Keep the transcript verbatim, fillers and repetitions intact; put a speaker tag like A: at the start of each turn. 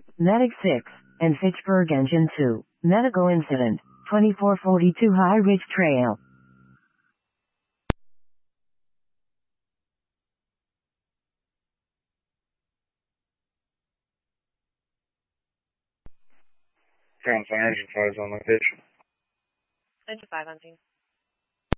A: Medic six, and Fitchburg Engine two, medical incident, twenty-four forty-two High Ridge Trail.
B: Ground Center, Engine five is on location.
C: Engine five on scene.